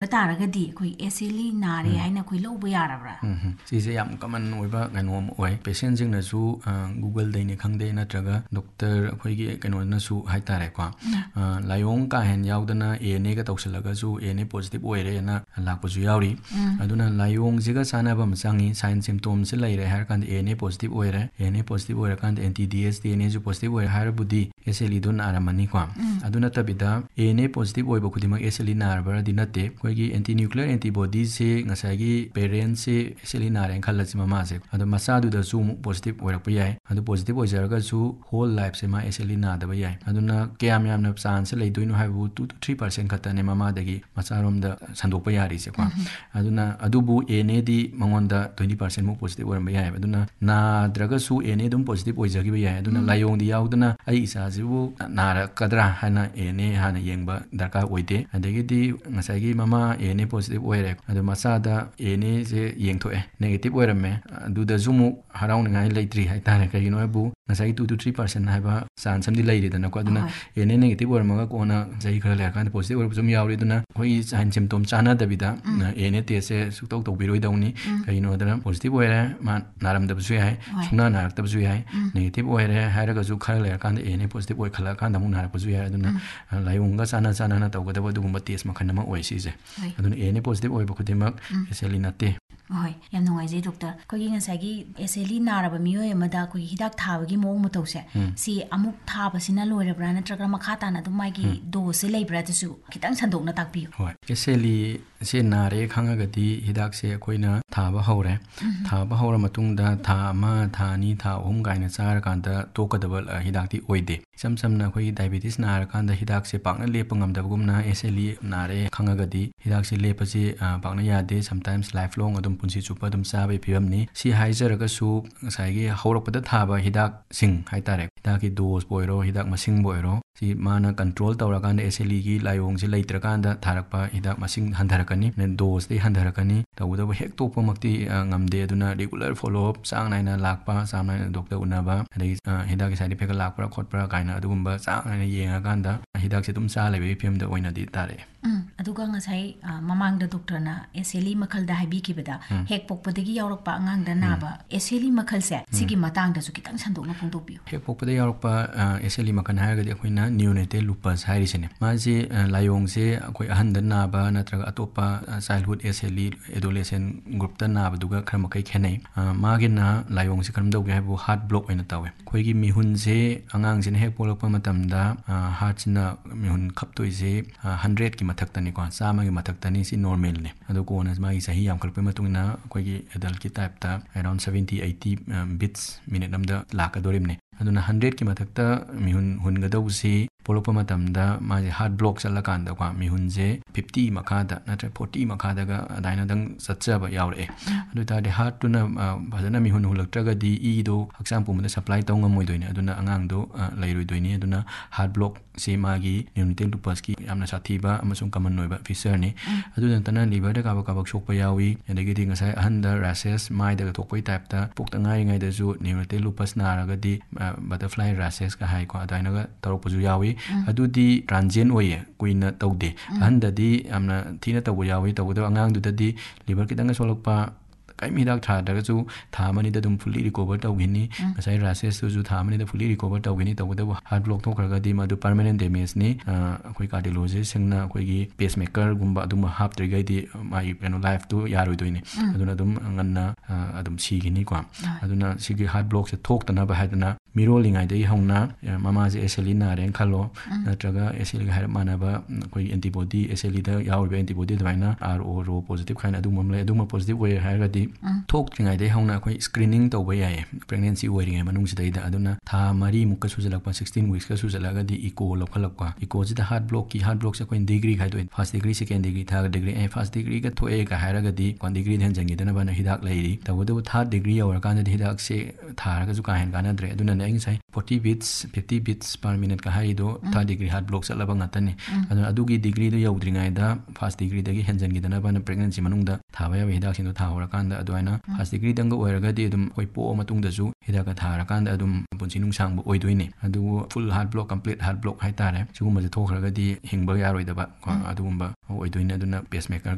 ꯇꯥꯔꯒꯗꯤ ꯑꯩꯈꯣꯏ SLE ꯅꯥꯔꯦ ꯍꯥꯏꯅ ꯑꯩꯈꯣꯏ ꯂꯧꯕ ꯌꯥꯔꯕ꯭ꯔꯥ? ꯁꯤꯁꯦ ꯌꯥꯝ ꯀꯃꯟ ꯑꯣꯏꯕ ꯀꯩꯅꯣ ꯑꯃ ꯑꯣꯏ ꯄꯦꯁꯦꯟꯁꯤꯡꯅꯁꯨ ꯒꯨꯒꯜꯗꯩꯅꯤ ꯈꯪꯗꯦ ꯅꯠꯇ꯭ꯔꯒ ꯗꯣꯛꯇꯔ ꯑꯩꯈꯣꯏꯒꯤ ꯀꯩꯅꯣꯅꯁꯨ ꯍꯥꯏꯇꯥꯔꯦꯀꯣ ꯂꯥꯏꯑꯣꯡ ꯀꯥ ꯍꯦꯟꯅ ꯌꯥꯎꯗꯅ ANAꯒ ꯇꯧꯁꯜꯂꯒꯁꯨ ANA ꯄꯣꯖꯤꯇꯤቭ ꯑꯣꯏꯔꯦꯅ ꯂꯥꯛꯄꯁꯨ ꯌꯥꯎꯔꯤ ꯑꯗꯨꯅ ꯂꯥꯏꯑꯣꯡꯁꯤꯒ ꯆꯥꯟꯅꯕ ꯑꯃ ꯆꯪꯉꯤ ꯁꯥꯏꯟ ꯁꯤꯝꯇꯣꯝꯁꯤ ꯂꯩꯔꯦ ꯍꯥꯏꯔꯀꯥꯟꯗ ANA ꯄꯣꯖꯤꯇꯤቭ ꯑꯣꯏꯔꯦ ANA ꯄꯣꯖꯤꯇꯤቭ ꯑꯣꯏꯔꯀꯥꯟꯗ NT-DS DNAꯁꯨ ꯄꯣꯖꯤꯇꯤቭ ꯑꯣꯏꯔꯦ ꯍꯥꯏꯔꯕꯨꯗꯤ SLEꯗꯣ ꯅꯥꯔꯝꯃꯅꯤꯀꯣ ꯑꯗꯨ ꯅꯠꯇꯕꯤꯗ ANA ꯄꯣꯖꯤꯇꯤꯚ ꯑꯣꯏꯕ ꯈꯨꯗꯤꯡꯃꯛ SLE ꯅꯥꯔꯕ꯭ꯔꯗꯤ ꯅꯠꯇꯦ ꯑꯩꯈꯣꯏꯒꯤ ꯑꯦꯟꯇꯤ ꯅ꯭ꯌꯨꯀ꯭ꯂꯤꯌꯔ ꯑꯦꯟꯇꯤꯕꯣꯗꯤꯁꯦ ꯉꯁꯥꯏꯒꯤ ꯄꯦꯔꯦꯟꯁꯁꯦ SLE ꯅꯥꯔꯦꯅ ꯈꯜꯂꯁꯤ ꯃꯃꯥꯁꯦ ꯑꯗꯣ ꯃꯆꯥꯗꯨꯗꯁꯨ ꯑꯃꯨꯛ ꯄꯣꯖꯤꯇꯤꯚ ꯑꯣꯏꯔꯛꯄ ꯌꯥꯏ ꯑꯗꯨ ꯄꯣꯖꯤꯇꯤꯚ ꯑꯣꯏꯖꯔꯒꯁꯨ ꯍꯣꯜ ꯂꯥꯏꯐꯁꯦ ꯃꯥ SLE ꯅꯥꯗꯕ ꯌꯥꯏ ꯑꯗꯨꯅ ꯀꯌꯥꯝ ꯌꯥꯝꯅ ꯆꯥꯟꯁ ꯂꯩꯗꯣꯏꯅꯣ ꯍꯥꯏꯕꯕꯨ 2-3% ꯈꯛꯇꯅꯦ ꯃꯃꯥꯗꯒꯤ ꯃꯆꯥꯔꯣꯝꯗ ꯁꯟꯗꯣꯛꯄ ꯌꯥꯔꯤꯁꯦꯀꯣ ꯑꯗꯨꯅ ꯑꯗꯨꯕꯨ ANAꯗꯤ ꯃꯉꯣꯟꯗ 20% ꯃꯨꯛ ꯄꯣꯖꯤꯇꯤꯚ ꯑꯣꯏꯔꯝꯕ ꯌꯥꯏ ꯑꯗꯨꯅ ꯅꯥꯗ꯭ꯔꯒꯁꯨ ANA ꯑꯗꯨꯝ ꯄꯣꯖꯤꯇꯤꯚ ꯑꯣꯏꯖꯈꯤꯕ ꯌꯥꯏ ꯑꯗꯨꯅ ꯂꯥꯏꯑꯣꯡꯗꯤ ꯌꯥꯎꯗꯅ ꯑꯩ ꯏꯆꯥꯁꯤꯕꯨ ꯅꯥꯔꯛꯀꯗ꯭ꯔꯥ ꯍꯥꯏꯅ ANA ꯍꯥꯟꯅ ꯌꯦꯡꯕ ꯗꯔꯀꯥꯔ ꯑꯣꯏꯗꯦ ꯑꯗꯒꯤꯗꯤ ꯉꯁꯥꯏꯒꯤ ꯃꯃꯥ ANA ꯄꯣꯖꯤꯇꯤꯚ ꯑꯣꯏꯔꯦ ꯑꯗꯣ ꯃꯆꯥꯗ ANAꯁꯦ ꯌꯦꯡꯊꯣꯛꯑꯦ ꯅꯦꯒꯦꯇꯤꯚ ꯑꯣꯏꯔꯝꯃꯦ ꯑꯗꯨꯗꯁꯨ ꯑꯃꯨꯛ ꯍꯔꯥꯎꯅꯤꯡꯉꯥꯏ ꯂꯩꯇ꯭ꯔꯤ ꯍꯥꯏꯇꯥꯔꯦ ꯀꯩꯒꯤꯅꯣ ꯍꯥꯏꯕꯨ ꯉꯁꯥꯏꯒꯤ 2-3% ꯍꯥꯏꯕ ꯆꯥꯟꯁ ꯑꯃꯗꯤ ꯂꯩꯔꯤꯗꯅꯀꯣ ꯑꯗꯨꯅ ANA ꯅꯦꯒꯦꯇꯤꯚ ꯑꯣꯏꯔꯝꯃꯒ ꯀꯣꯟꯅ ꯆꯍꯤ ꯈꯔ ꯂꯩꯔꯀꯥꯟꯗ ꯄꯣꯖꯤꯇꯤꯚ ꯑꯣꯏꯔꯛꯄꯁꯨ ꯑꯗꯨꯝ ꯌꯥꯎꯔꯤ ꯑꯗꯨꯅ ꯑꯩꯈꯣꯏꯒꯤ ꯁꯥꯏꯟ ꯁꯤꯝꯇꯣꯝ ꯆꯥꯟꯅꯗꯕꯤꯗ ANA ꯇꯦꯁꯁꯦ ꯁꯨꯛꯇꯧ ꯇꯧꯕꯤꯔꯣꯏꯗꯧꯅꯤ ꯀꯩꯒꯤꯅꯣꯗꯅ ꯄꯣꯖꯤꯇꯤꯚ ꯑꯣꯏꯔꯦ ꯃꯥ ꯅꯥꯔꯝꯗꯕꯁꯨ ꯌꯥꯏ ꯁꯨꯡꯅꯥ ꯅꯥꯔꯛꯇꯕꯁꯨ ꯌꯥꯏ ꯅꯦꯒꯦꯇꯤꯚ ꯑꯣꯏꯔꯦ ꯍꯥꯏꯔꯒꯁꯨ ꯈꯔ ꯂꯩꯔꯀꯥꯟꯗ ANA ꯄꯣꯖꯤꯇꯤꯚ ꯑꯣꯏꯈꯠꯂꯛꯑꯀꯥꯟꯗ ꯑꯃꯨꯛ ꯅꯥꯔꯛꯄꯁꯨ ꯌꯥꯏ ꯑꯗꯨꯅ ꯂꯥꯏꯑꯣꯡꯒ ꯆꯥꯟꯅꯅ ꯇꯧꯒꯗꯕ ꯑꯗꯨꯒꯨꯝꯕ ꯇꯦꯁ ꯃꯈꯜ ꯑꯃ ꯑꯣꯏ ꯁꯤꯁꯦ ꯑꯗꯨꯅ ANA ꯄꯣꯖꯤꯇꯤꯚ ꯑꯣꯏꯕ ꯈꯨꯗꯤꯡꯃꯛ SLE ꯅꯠꯇꯦ ꯍꯣꯏ ꯌꯥꯝ ꯅꯨꯡꯉꯥꯏꯖꯩ ꯗꯣꯛꯇꯔ ꯑꯩꯈꯣꯏꯒꯤ ꯉꯁꯥꯏꯒꯤ SLE ꯅꯥꯔꯕ ꯃꯤꯑꯣꯏ ꯑꯃꯗ ꯑꯩꯈꯣꯏꯒꯤ ꯍꯤꯗꯥꯛ ꯊꯥꯕꯒꯤ ꯃꯑꯣꯡ ꯃꯇꯧꯁꯦ ꯁꯤ ꯑꯃꯨꯛ ꯊꯥꯕꯁꯤꯅ ꯂꯣꯏꯔꯕ꯭ꯔꯥ ꯅꯠꯇ꯭ꯔꯒ ꯃꯈꯥ ꯇꯥꯅ ꯑꯗꯨꯝ ꯃꯥꯒꯤ ꯗꯣꯁꯁꯦ ꯂꯩꯕ꯭ꯔꯥ ꯑꯗꯨꯁꯨ ꯈꯤꯇꯪ ꯁꯟꯗꯣꯛꯅ ꯇꯥꯛꯄꯤꯌꯨ ꯍꯣꯏ SLE ꯁꯦ ꯅꯥꯔꯦ ꯈꯪꯉꯒꯗꯤ ꯍꯤꯗꯥꯛꯁꯦ ꯑꯩꯈꯣꯏꯅ ꯊꯥꯕ ꯍꯧꯔꯦ ꯊꯥꯕ ꯍꯧꯔ ꯃꯇꯨꯡꯗ ꯊꯥ 1 ꯊꯥ 2 ꯊꯥ 3 ꯀꯥꯏꯅ ꯆꯥꯔꯀꯥꯟꯗ ꯇꯣꯛꯀꯗꯕ ꯍꯤꯗꯥꯛꯇꯤ ꯑꯣꯏꯗꯦ ꯏꯆꯝ ꯆꯝꯅ ꯑꯩꯈꯣꯏꯒꯤ ꯗꯥꯏꯕꯦꯇꯤꯁ ꯅꯥꯔꯀꯥꯟꯗ ꯍꯤꯗꯥꯛꯁꯦ ꯄꯥꯛꯅ ꯂꯦꯞꯄ ꯉꯝꯗꯕꯒꯨꯝꯅ SLE ꯅꯥꯔꯦ ꯈꯪꯉꯒꯗꯤ ꯍꯤꯗꯥꯛꯁꯦ ꯂꯦꯞꯄꯁꯤ ꯄꯥꯛꯅ ꯌꯥꯗꯦ ꯁꯝꯇꯥꯏꯝꯁ ꯂꯥꯏꯐ ꯂꯣꯡ ꯑꯗꯨꯝ ꯄꯨꯟꯁꯤ ꯆꯨꯞꯄ ꯑꯗꯨꯝ ꯆꯥꯕꯒꯤ ꯐꯤꯕꯝꯅꯤ ꯁꯤ ꯍꯥꯏꯖꯔꯒꯁꯨ ꯉꯁꯥꯏꯒꯤ ꯍꯧꯔꯛꯄꯗ ꯊꯥꯕ ꯍꯤꯗꯥꯛꯁꯤꯡ ꯍꯥꯏꯇꯥꯔꯦ ꯍꯤꯗꯥꯛꯀꯤ ꯗꯣꯁꯄꯨ ꯑꯣꯏꯔꯣ ꯍꯤꯗꯥꯛ ꯃꯁꯤꯡꯕꯨ ꯑꯣꯏꯔꯣ ꯁꯤ ꯃꯥꯅ ꯀꯟꯇ꯭ꯔꯣꯜ ꯇꯧꯔꯀꯥꯟꯗ SLEꯒꯤ ꯂꯥꯏꯑꯣꯡꯁꯦ ꯂꯩꯇ꯭ꯔꯀꯥꯟꯗ ꯊꯥꯔꯛꯄ ꯍꯤꯗꯥꯛ ꯃꯁꯤꯡ ꯍꯟꯊꯔꯛꯀꯅꯤ ꯗꯣꯁꯇꯩ ꯍꯟꯊꯔꯛꯀꯅꯤ ꯇꯧꯕꯇꯕꯨ ꯍꯦꯛ ꯇꯣꯛꯄꯃꯛꯇꯤ ꯉꯝꯗꯦ ꯑꯗꯨꯅ ꯔꯤꯒꯨꯂꯔ ꯐꯣꯂꯣꯑꯞ ꯆꯥꯡ ꯅꯥꯏꯅ ꯂꯥꯛꯄ ꯆꯥꯡ ꯅꯥꯏꯅ ꯗꯣꯛꯇꯔ ꯎꯅꯕ ꯑꯗꯒꯤ ꯍꯤꯗꯥꯛꯀꯤ ꯁꯥꯏꯠ ꯏꯐꯦꯛꯀ ꯂꯥꯛꯄ꯭ꯔꯥ ꯈꯣꯠꯄ꯭ꯔꯥ ꯀꯥꯏꯅ ꯑꯗꯨꯒꯨꯝꯕ ꯆꯥꯡ ꯅꯥꯏꯅ ꯌꯦꯡꯉꯀꯥꯟꯗ ꯍꯤꯗꯥꯛꯁꯦ ꯑꯗꯨꯝ ꯆꯥ ꯂꯩꯕꯒꯤ ꯐꯤꯕꯝꯗ ꯑꯣꯏꯅꯗꯤ ꯇꯥꯔꯛꯑꯦ ꯑꯗꯨꯒ ꯉꯁꯥꯏ ꯃꯃꯥꯡꯗ ꯗꯣꯛꯇꯔꯅ SLE ꯃꯈꯜꯗ ꯍꯥꯏꯕꯤꯈꯤꯕꯗ ꯍꯦꯛ ꯄꯣꯛꯄꯗꯒꯤ ꯌꯥꯎꯔꯛꯄ ꯑꯉꯥꯡꯗ ꯅꯥꯕ SLE ꯃꯈꯜꯁꯦ ꯁꯤꯒꯤ ꯃꯇꯥꯡꯗꯁꯨ ꯈꯤꯇꯪ ꯁꯟꯗꯣꯛꯅ ꯐꯣꯡꯗꯣꯛꯄꯤꯌꯨ ꯍꯦꯛ ꯄꯣꯛꯄꯗ ꯌꯥꯎꯔꯛꯄ SLE ꯃꯈꯜ ꯍꯥꯏꯔꯒꯗꯤ ꯑꯩꯈꯣꯏꯅ ꯅꯤꯌꯣꯅꯦꯇꯦꯜ ꯂꯨꯄꯁ ꯍꯥꯏꯔꯤꯁꯤꯅꯦ ꯃꯥꯁꯤ ꯂꯥꯏꯑꯣꯡꯁꯦ ꯑꯩꯈꯣꯏ ꯑꯍꯟꯗ ꯅꯥꯕ ꯅꯠꯇ꯭ꯔꯒ ꯑꯇꯣꯞꯄ ꯆꯥꯏꯜꯍꯨꯗ SLE ꯑꯦꯗꯣꯂꯦꯁꯦꯟ ꯒ꯭ꯔꯨꯞꯇ ꯅꯥꯕꯗꯨꯒ ꯈꯔ ꯃꯈꯩ ꯈꯦꯠꯅꯩ ꯃꯥꯒꯤꯅ ꯂꯥꯏꯑꯣꯡꯁꯦ ꯀꯔꯝ ꯇꯧꯒꯦ ꯍꯥꯏꯕꯕꯨ ꯍꯥꯔꯠ ꯕ꯭ꯂꯣꯛ ꯑꯣꯏꯅ ꯇꯧꯋꯦ ꯑꯩꯈꯣꯏꯒꯤ ꯃꯤꯍꯨꯟꯁꯦ ꯑꯉꯥꯡꯁꯤꯅ ꯍꯦꯛ ꯄꯣꯛꯂꯛꯄ ꯃꯇꯝꯗ ꯍꯥꯔꯠꯁꯤꯅ ꯃꯤꯍꯨꯟ ꯈꯞꯇꯣꯏꯁꯦ 100ꯒꯤ ꯃꯊꯛꯇꯅꯤꯀꯣ 100ꯒꯤ ꯃꯊꯛꯇꯅꯤ ꯁꯤ ꯅꯣꯔꯃꯦꯜꯅꯤ ꯑꯗꯣ ꯀꯣꯟꯅ ꯃꯥꯒꯤ ꯆꯍꯤ ꯌꯥꯝꯈꯠꯂꯛꯄꯒꯤ ꯃꯇꯨꯡ ꯏꯟꯅ ꯑꯩꯈꯣꯏꯒꯤ ꯑꯦꯗꯜꯠꯀꯤ ꯇꯥꯏꯞꯇ ꯑꯦꯔꯥꯎꯟ 70-80 ꯕꯤꯠꯁ ꯃꯤꯅꯤꯠ ꯑꯃꯗ ꯂꯥꯛꯀꯗꯣꯔꯤꯕꯅꯤ ꯑꯗꯨꯅ 100ꯒꯤ ꯃꯊꯛꯇ ꯃꯤꯍꯨꯟ ꯍꯨꯟꯒꯗꯧꯕꯁꯤ ꯄꯣꯛꯂꯛꯄ ꯃꯇꯝꯗ ꯃꯥꯁꯦ ꯍꯥꯔꯠ ꯕ꯭ꯂꯣꯛ ꯆꯠꯂꯀꯥꯟꯗꯀꯣ ꯃꯤꯍꯨꯟꯁꯦ 50 ꯃꯈꯥꯗ ꯅꯠꯇ꯭ꯔꯒ 40 ꯃꯈꯥꯗꯒ ꯑꯗꯨꯃꯥꯏꯅꯗꯪ ꯆꯠꯆꯕ ꯌꯥꯎꯔꯛꯑꯦ ꯑꯗꯨ ꯑꯣꯏꯇꯥꯔꯗꯤ ꯍꯥꯔꯠꯇꯨꯅ ꯐꯖꯅ ꯃꯤꯍꯨꯟ ꯍꯨꯜꯂꯛꯇ꯭ꯔꯒꯗꯤ ꯏꯗꯣ ꯍꯛꯆꯥꯡ ꯄꯨꯝꯕꯗ ꯁꯄ꯭ꯂꯥꯏ ꯇꯧ ꯉꯝꯃꯣꯏꯗꯣꯏꯅꯤ ꯑꯗꯨꯅ ꯑꯉꯥꯡꯗꯣ ꯂꯩꯔꯣꯏꯗꯣꯏꯅꯤ ꯑꯗꯨꯅ ꯍꯥꯔꯠ ꯕ꯭ꯂꯣꯛꯁꯤ ꯃꯥꯒꯤ ꯅꯤꯌꯣꯅꯦꯇꯦꯜ ꯂꯨꯄꯁꯀꯤ ꯌꯥꯝꯅ ꯁꯥꯊꯤꯕ ꯑꯃꯁꯨꯡ ꯀꯃꯟ ꯑꯣꯏꯕ ꯐꯤꯆꯔꯅꯤ ꯑꯗꯨ ꯅꯠꯇꯅ ꯂꯤꯚꯔꯗ ꯀꯥꯕꯛ ꯁꯣꯛꯄ ꯌꯥꯎꯏ ꯑꯗꯒꯤꯗꯤ ꯉꯁꯥꯏ ꯑꯍꯟꯗ ꯔꯦꯁꯦꯁ ꯃꯥꯏꯗꯒ ꯊꯣꯛꯄꯒꯤ ꯇꯥꯏꯞꯇ ꯄꯨꯛꯇ ꯉꯥꯏꯔꯤꯉꯩꯗꯁꯨ ꯅꯤꯌꯣꯅꯦꯇꯦꯜ ꯂꯨꯄꯁ ꯅꯥꯔꯒꯗꯤ ꯕꯇꯔꯐ꯭ꯂꯥꯏ ꯔꯦꯁꯦꯁꯀ ꯍꯥꯏꯀꯣ ꯑꯗꯨꯃꯥꯏꯅꯒ ꯇꯧꯔꯛꯄꯁꯨ ꯌꯥꯎꯏ ꯑꯗꯨꯗꯤ ꯇ꯭ꯔꯥꯟꯖꯤꯌꯟ ꯑꯣꯏꯌꯦ ꯀꯨꯏꯅ ꯇꯧꯗꯦ ꯑꯍꯟꯗꯗꯤ ꯌꯥꯝꯅ ꯊꯤꯅ ꯇꯧꯕ ꯌꯥꯎꯏ ꯇꯧꯕꯗꯕ ꯑꯉꯥꯡꯗꯨꯗꯗꯤ ꯂꯤꯚꯔ ꯈꯤꯇꯪꯒ ꯁꯣꯛꯂꯛꯄ ꯀꯔꯤꯝ ꯍꯤꯗꯥꯛ ꯊꯥꯗ꯭ꯔꯒꯁꯨ ꯊꯥ 2ꯗ ꯑꯗꯨꯝ ꯐꯨꯜꯂꯤ ꯔꯤꯀꯣꯚꯔ ꯇꯧꯈꯤꯅꯤ ꯉꯁꯥꯏ ꯔꯥꯁꯦꯁꯇꯨꯁꯨ ꯊꯥ 2ꯗ ꯐꯨꯜꯂꯤ ꯔꯤꯀꯣꯚꯔ ꯇꯧꯈꯤꯅꯤ ꯇꯧꯕꯇꯕꯨ ꯍꯥꯔꯠ ꯕ꯭ꯂꯣꯛ ꯊꯣꯛꯈ꯭ꯔꯒꯗꯤ ꯃꯗꯨ ꯄꯔꯃꯅꯦꯟ ꯗꯦꯃꯦꯖꯅꯤ ꯑꯩꯈꯣꯏ ꯀꯥꯔꯗꯤꯑꯣꯂꯣꯖꯤꯁꯁꯤꯡꯅ ꯑꯩꯈꯣꯏꯒꯤ ꯄꯦꯁ ꯃꯦꯀꯔꯒꯨꯝꯕ ꯑꯗꯨꯝꯕ ꯍꯥꯞꯇ꯭ꯔꯤꯈꯩꯗꯤ ꯃꯥꯒꯤ ꯂꯥꯏꯐꯇꯨ ꯌꯥꯔꯣꯏꯗꯣꯏꯅꯤ ꯑꯗꯨꯅ ꯑꯗꯨꯝ ꯉꯟꯅ ꯑꯗꯨꯝ ꯁꯤꯈꯤꯅꯤꯀꯣ ꯑꯗꯨꯅ ꯁꯤꯒꯤ ꯍꯥꯔꯠ ꯕ꯭ꯂꯣꯛꯁꯦ ꯊꯣꯛꯇꯅꯕ ꯍꯥꯏꯗꯅ ꯃꯤꯔꯣꯜꯂꯤꯉꯩꯗꯒꯤ ꯍꯧꯅ ꯃꯃꯥꯁꯦ SLE ꯅꯥꯔꯦꯅ ꯈꯜꯂꯣ ꯅꯠꯇ꯭ꯔꯒ SLEꯒ ꯍꯥꯏꯔꯞ ꯃꯥꯟꯅꯕ ꯑꯩꯈꯣꯏꯒꯤ ꯑꯦꯟꯇꯤꯕꯣꯗꯤ SLEꯗ ꯌꯥꯎꯔꯤꯕ ꯑꯦꯟꯇꯤꯕꯣꯗꯤ ꯑꯗꯨꯃꯥꯏꯅ RO ꯄꯣꯖꯤꯇꯤቭ ꯀꯥꯏꯅ ꯑꯗꯨꯒꯨꯝꯕ ꯑꯃ ꯂꯩ ꯑꯗꯨꯒꯨꯝꯕ ꯄꯣꯖꯤꯇꯤቭ ꯑꯣꯏꯔꯦ ꯍꯥꯏꯔꯒꯗꯤ ꯊꯣꯛꯇ꯭ꯔꯤꯉꯩꯗꯒꯤ ꯍꯧꯅ ꯑꯩꯈꯣꯏ ꯁ꯭ꯀ꯭ꯔꯤꯅꯤꯡ ꯇꯧꯕ ꯌꯥꯏꯌꯦ ꯄ꯭ꯔꯦꯒꯅꯦꯟꯁꯤ ꯑꯣꯏꯔꯤꯉꯩ ꯃꯅꯨꯡꯁꯤꯗꯩꯗ ꯑꯗꯨꯅ ꯊꯥ 3ꯃꯨꯛꯀ ꯁꯨꯖꯜꯂꯛꯄ 16 ꯋꯤꯛꯁꯀ ꯁꯨꯖꯜꯂꯛꯑꯒꯗꯤ ꯏꯀꯣ ꯂꯧꯈꯠꯂꯛꯄ ꯏꯀꯣꯁꯤꯗ ꯍꯥꯔꯠ ꯕ꯭ꯂꯣꯛꯁꯦ ꯑꯩꯈꯣꯏꯅ degree ꯈꯥꯏꯗꯣꯛꯑꯦ first degree second degree ꯊꯥꯔꯠ ꯗꯤꯒ꯭ꯔꯤ ꯐꯥꯔꯁꯠ ꯗꯤꯒ꯭ꯔꯤꯒ ꯊꯣꯛꯑꯦꯒ ꯍꯥꯏꯔꯒꯗꯤ 1 ꯗꯤꯒ꯭ꯔꯤꯗ ꯍꯦꯟꯖꯟꯈꯤꯗꯅꯕꯅ ꯍꯤꯗꯥꯛ ꯂꯩꯔꯤ ꯇꯧꯕꯇꯕꯨ ꯊꯥꯔꯠ ꯗꯤꯒ꯭ꯔꯤ ꯌꯧꯔꯀꯥꯟꯗꯗꯤ ꯍꯤꯗꯥꯛꯁꯦ ꯊꯥꯔꯒꯁꯨ ꯀꯥ ꯍꯦꯟꯅ ꯀꯥꯟꯅꯗ꯭ꯔꯦ ꯑꯗꯨꯅꯅꯦ ꯑꯩ ꯉꯁꯥꯏ 40 ꯕꯤꯠꯁ 50 ꯕꯤꯠꯁ ꯄꯔ ꯃꯤꯅꯠꯀ ꯍꯥꯏꯔꯤꯗꯣ ꯊꯥꯔꯠ ꯗꯤꯒ꯭ꯔꯤ ꯍꯥꯔꯠ ꯕ꯭ꯂꯣꯛ ꯆꯠꯂꯕ ꯉꯥꯛꯇꯅꯤ ꯑꯗꯨꯅ ꯑꯗꯨꯒꯤ ꯗꯤꯒ꯭ꯔꯤꯗꯣ ꯌꯧꯗ꯭ꯔꯤꯉꯩꯗ ꯐꯥꯔꯁꯠ ꯗꯤꯒ꯭ꯔꯤꯗꯒꯤ ꯍꯦꯟꯖꯟꯈꯤꯗꯅꯕꯅ ꯄ꯭ꯔꯦꯒꯅꯦꯟꯁꯤ ꯃꯅꯨꯡꯗ ꯊꯥꯕ ꯌꯥꯕ ꯍꯤꯗꯥꯛꯁꯤꯡꯗꯣ ꯊꯥꯍꯧꯔꯀꯥꯟꯗ ꯑꯗꯨꯃꯥꯏꯅ ꯐꯥꯔꯁꯠ ꯗꯤꯒ꯭ꯔꯤꯗꯪꯒ ꯑꯣꯏꯔꯒꯗꯤ ꯑꯗꯨꯝ ꯑꯩꯈꯣꯏ ꯄꯣꯛꯑ ꯃꯇꯨꯡꯗꯁꯨ ꯍꯤꯗꯥꯛꯀ ꯊꯥꯔꯀꯥꯟꯗ ꯑꯗꯨꯝ ꯄꯨꯟꯁꯤ ꯅꯨꯡꯁꯥꯡꯕ ꯑꯣꯏꯗꯣꯏꯅꯤ ꯑꯗꯨꯕꯨ full heart block complete heart block ꯍꯥꯏꯇꯥꯔꯦ ꯁꯤꯒꯨꯝꯕꯁꯦ ꯊꯣꯛꯈ꯭ꯔꯒꯗꯤ ꯍꯤꯡꯕ ꯌꯥꯔꯣꯏꯗꯕ ꯑꯗꯨꯒꯨꯝꯕ ꯑꯣꯏꯗꯣꯏꯅꯤ ꯑꯗꯨꯅ ꯄꯦꯁ ꯃꯦꯀꯔ